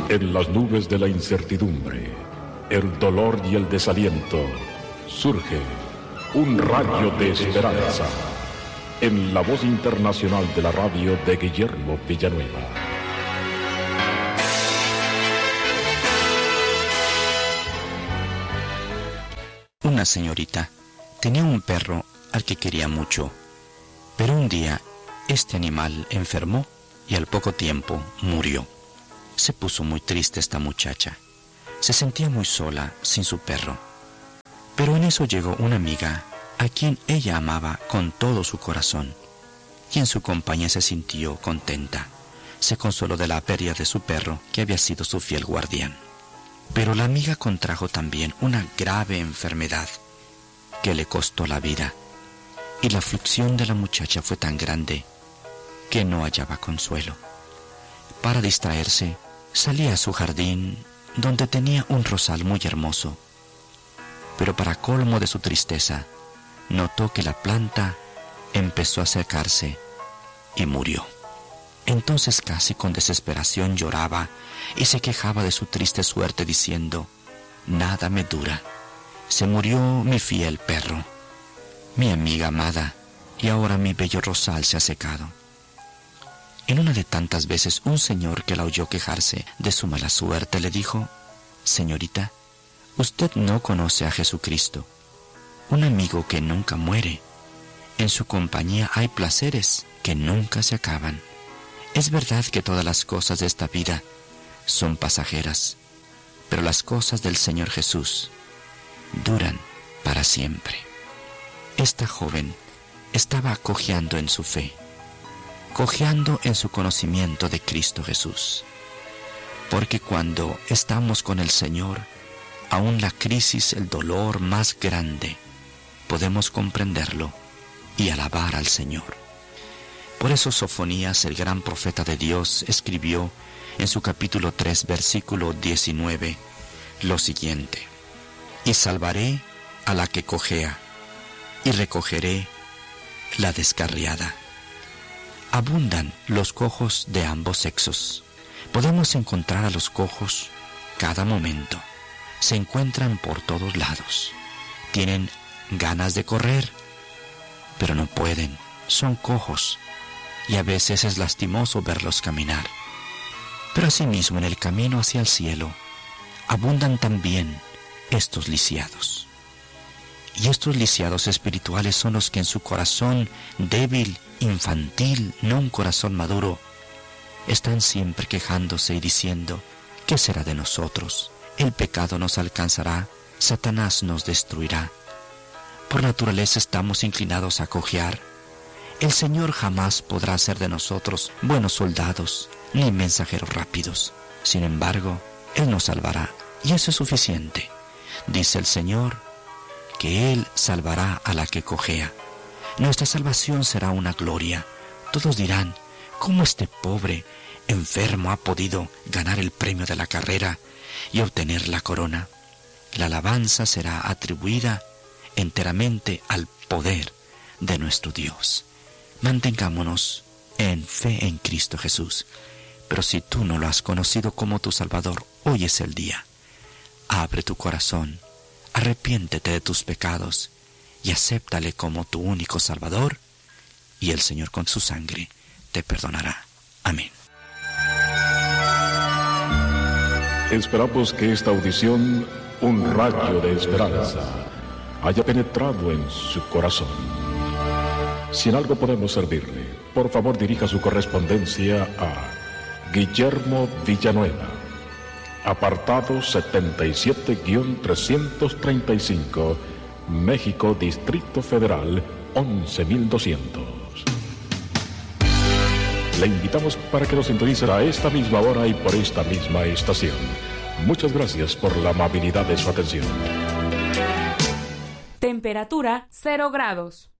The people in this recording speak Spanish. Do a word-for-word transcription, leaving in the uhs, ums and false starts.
En las nubes de la incertidumbre, el dolor y el desaliento, surge un rayo de esperanza en la voz internacional de la radio de Guillermo Villanueva. Una señorita tenía un perro al que quería mucho, pero un día este animal enfermó y al poco tiempo murió. Se puso muy triste esta muchacha. Se sentía muy sola sin su perro. Pero en eso llegó una amiga a quien ella amaba con todo su corazón, y en su compañía se sintió contenta. Se consoló de la pérdida de su perro, que había sido su fiel guardián. Pero la amiga contrajo también una grave enfermedad que le costó la vida, y la aflicción de la muchacha fue tan grande que no hallaba consuelo. Para distraerse, salía a su jardín, donde tenía un rosal muy hermoso. Pero para colmo de su tristeza, notó que la planta empezó a secarse y murió. Entonces casi con desesperación lloraba y se quejaba de su triste suerte diciendo: «Nada me dura. Se murió mi fiel perro, mi amiga amada, y ahora mi bello rosal se ha secado». En una de tantas veces, un señor que la oyó quejarse de su mala suerte le dijo: «Señorita, usted no conoce a Jesucristo, un amigo que nunca muere. En su compañía hay placeres que nunca se acaban. Es verdad que todas las cosas de esta vida son pasajeras, pero las cosas del Señor Jesús duran para siempre». Esta joven estaba cojeando en su fe, cojeando en su conocimiento de Cristo Jesús. Porque cuando estamos con el Señor, aún la crisis, el dolor más grande, podemos comprenderlo y alabar al Señor. Por eso Sofonías, el gran profeta de Dios, escribió en su capítulo tres, versículo diecinueve, lo siguiente: «Y salvaré a la que cojea, y recogeré la descarriada». Abundan los cojos de ambos sexos. Podemos encontrar a los cojos cada momento. Se encuentran por todos lados. Tienen ganas de correr, pero no pueden. Son cojos, y a veces es lastimoso verlos caminar. Pero asimismo, en el camino hacia el cielo, abundan también estos lisiados. Y estos lisiados espirituales son los que en su corazón débil, infantil, no un corazón maduro, están siempre quejándose y diciendo: ¿qué será de nosotros? El pecado nos alcanzará, Satanás nos destruirá. Por naturaleza estamos inclinados a cojear. El Señor jamás podrá hacer de nosotros buenos soldados, ni mensajeros rápidos. Sin embargo, Él nos salvará, y eso es suficiente. Dice el Señor que Él salvará a la que cojea. Nuestra salvación será una gloria. Todos dirán: ¿cómo este pobre enfermo ha podido ganar el premio de la carrera y obtener la corona? La alabanza será atribuida enteramente al poder de nuestro Dios. Mantengámonos en fe en Cristo Jesús. Pero si tú no lo has conocido como tu Salvador, hoy es el día. Abre tu corazón, arrepiéntete de tus pecados y acéptale como tu único Salvador, y el Señor con su sangre te perdonará. Amén. Esperamos que esta audición, un rayo de esperanza, haya penetrado en su corazón. Si en algo podemos servirle, por favor dirija su correspondencia a Guillermo Villanueva, apartado setenta y siete trescientos treinta y cinco, México, Distrito Federal, once mil doscientos. Le invitamos para que nos sintonice a esta misma hora y por esta misma estación. Muchas gracias por la amabilidad de su atención. Temperatura cero grados.